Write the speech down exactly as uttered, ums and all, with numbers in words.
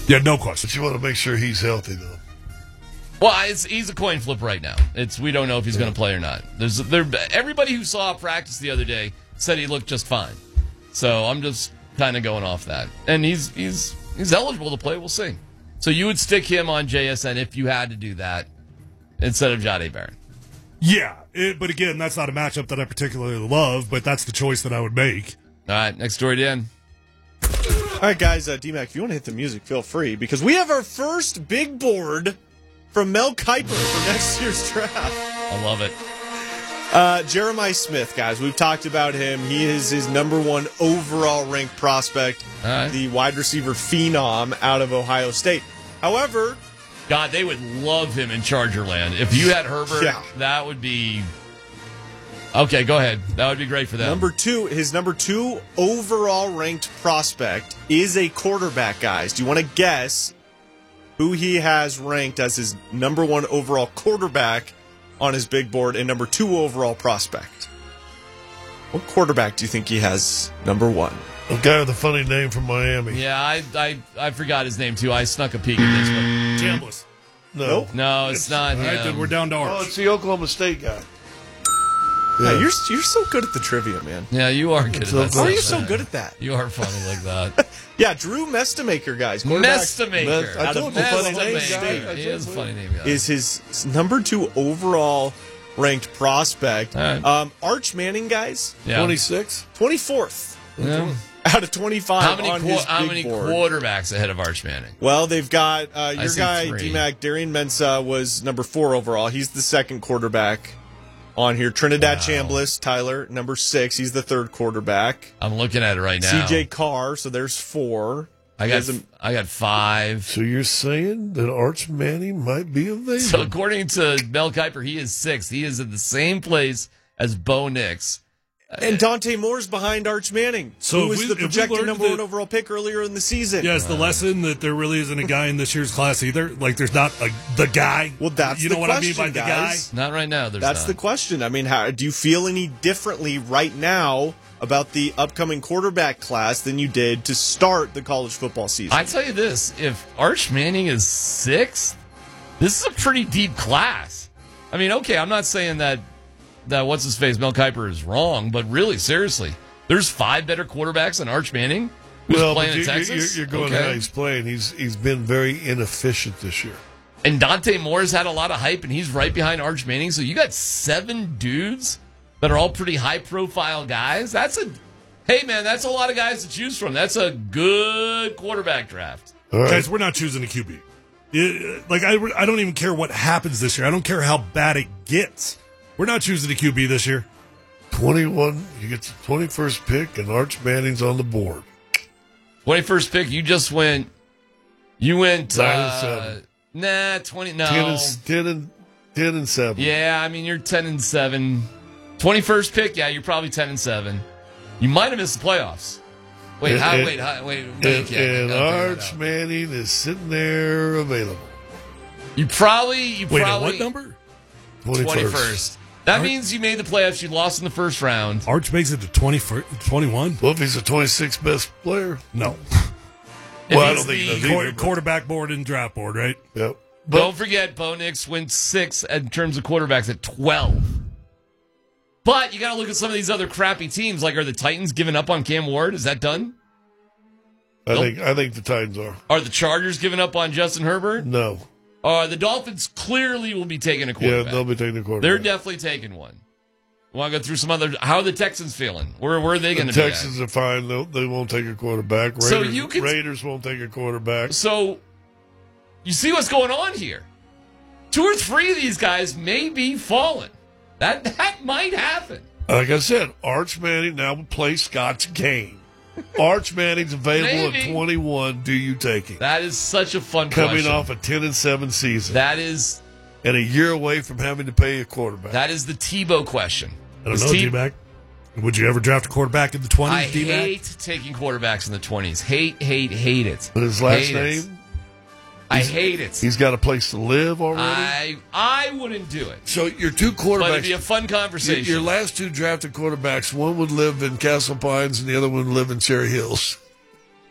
Yeah, no question. But you want to make sure he's healthy, though. Well, it's, he's a coin flip right now. It's we don't know if he's yeah. going to play or not. There's there everybody who saw practice the other day said he looked just fine. So I'm just kind of going off that, and he's he's he's eligible to play. We'll see. So you would stick him on J S N if you had to do that instead of Jahdae Barron. Yeah, it, but again, that's not a matchup that I particularly love. But that's the choice that I would make. All right, next story, Dan. All right, guys, uh, D-Mac, if you want to hit the music, feel free, because we have our first big board from Mel Kiper for next year's draft. I love it. Uh, Jeremiah Smith, guys, we've talked about him. He is his number one overall ranked prospect, right. the wide receiver phenom out of Ohio State. However, God, they would love him in Charger land. If you had Herbert, yeah. that would be... Okay, go ahead. That would be great for them. Number two, his number two overall ranked prospect is a quarterback, guys. Do you want to guess who he has ranked as his number one overall quarterback on his big board and number two overall prospect? What quarterback do you think he has number one? A guy with a funny name from Miami. Yeah, I I, I forgot his name, too. I snuck a peek at this one. Chambliss. No. Nope. No, it's, it's not All right, him. then we're down to ours. Oh, it's the Oklahoma State guy. Yeah. Hey, you're you're so good at the trivia, man. Yeah, you are good at that. How are you stuff, so man. good at that? You are funny like that. Yeah, Drew Mestamaker, guys. quarterback Mestamaker. I told you, funny name Mestamaker. guy. He is a funny name guy. is his number two overall ranked prospect. All right. Um, Arch Manning, guys, Yeah. twenty-six? twenty-fourth Yeah. out of twenty-five How many on qu- his how big many board. quarterbacks ahead of Arch Manning? Well, they've got uh, your see guy, three. D-Mac, Darian Mensa was number four overall. He's the second quarterback on here. Trinidad Wow. Chambliss, Tyler, number six. He's the third quarterback. I'm looking at it right C now. J Carr, so there's four. I He got has a- I got five. So you're saying that Arch Manning might be available? So according to Mel Kiper, he is sixth. He is at the same place as Bo Nix. And Dante Moore's behind Arch Manning, So who if was we- the if we projected learned number that- one overall pick earlier in the season. Yeah, it's the lesson that there really isn't a guy in this year's class either. Like, there's not a, the guy. Well, that's you the know what question, I mean by the guys. guy. Not right now. There's That's not. the question. I mean, how do you feel any differently right now about the upcoming quarterback class than you did to start the college football season? I tell you this: if Arch Manning is sixth, this is a pretty deep class. I mean, okay, I'm not saying that that what's his face Mel Kiper is wrong, but really, seriously, there's five better quarterbacks than Arch Manning who's well, playing but in you, Texas. You're, you're going okay. how he's playing. He's He's been very inefficient this year. And Dante Moore's had a lot of hype, and he's right behind Arch Manning. So you got seven dudes that are all pretty high-profile guys. That's a hey, man, that's a lot of guys to choose from. That's a good quarterback draft. All right. Guys, we're not choosing a Q B. It, like, I, I don't even care what happens this year. I don't care how bad it gets. We're not choosing a Q B this year. twenty-one, you get the twenty-first pick, and Arch Manning's on the board. twenty-first pick, you just went. You went. Nine and Uh, seven. nah, twenty. No. ten, and, ten, and, ten and seven. Yeah, I mean, you're ten and seven. twenty-first pick, yeah, you're probably ten and seven. You might have missed the playoffs. Wait, And- how, and- wait, how, wait, And, wait, yeah, and I gotta figure Arch that out. Manning is sitting there available. You probably, you Wait, at probably. what number? twenty-first. twenty-first. That Arch- means you made the playoffs. You lost in the first round. Arch makes it to twenty, twenty-one? Well, if he's the twenty-sixth best player, No. If Well, I he's don't think the- he does Quarter, either, but- quarterback board and draft board, right? Yep. But Don't forget, Bo Nix went six in terms of quarterbacks at twelve. But you got to look at some of these other crappy teams. Like, are the Titans giving up on Cam Ward? Is that done? I think I think the Titans are. Are the Chargers giving up on Justin Herbert? No. Uh, the Dolphins clearly will be taking a Yeah, quarterback. they'll be taking the quarterback. They're definitely taking one. Want to go through some other? How are the Texans feeling? Where, where are they going The to be? Texans are fine. They'll, they won't take a quarterback. Raiders, So you could- Raiders won't take a quarterback. At? So you see what's going on here. Two or three of these guys may be falling. That that might happen. Like I said, Arch Manning now will play Scott's game. Arch Manning's available Maybe. at twenty-one. Do you take him? That is such a fun Coming question. off a ten and seven season That is and a year away from having to pay a quarterback. that is the Tebow question. I don't Is know, Te- D-Mac. Would you ever draft a quarterback in the twenties, I D-Mac? hate taking quarterbacks in the twenties. Hate, hate, hate it. But his last Hate it. name, I hate it. he's got a place to live already. I I wouldn't do it. so your two But it'd quarterbacks, be a fun your, conversation. your last two drafted quarterbacks, one would live in Castle Pines and the other one would live in Cherry Hills.